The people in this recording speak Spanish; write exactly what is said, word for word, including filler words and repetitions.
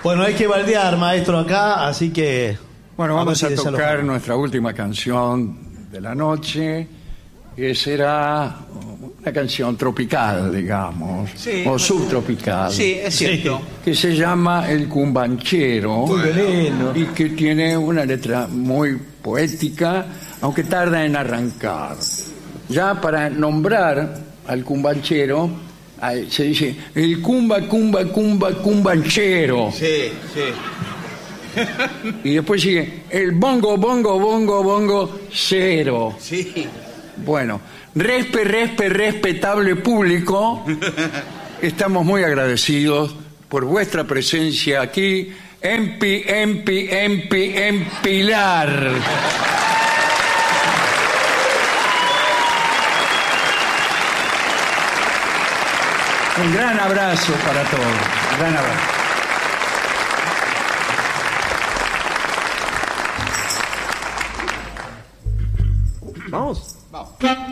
Bueno, hay que baldear, maestro, acá, así que... Bueno, vamos a, ver si tocar desalojamos. nuestra última canción de la noche, que será una canción tropical, digamos, Sí. o subtropical. Sí, es cierto. Que se llama El Cumbanchero. Muy lindo. Y que tiene una letra muy poética, aunque tarda en arrancar. Ya para nombrar al cumbanchero, ahí se dice el cumba, cumba, cumba, cumbanchero. Sí, sí. Y después sigue el bongo, bongo, bongo, bongo, cero. Sí. Bueno, respe, respe, respetable público, estamos muy agradecidos por vuestra presencia aquí en Pi, en Pi, en Pi, en Pilar. Un gran abrazo para todos. Un gran abrazo. Vamos. Vamos.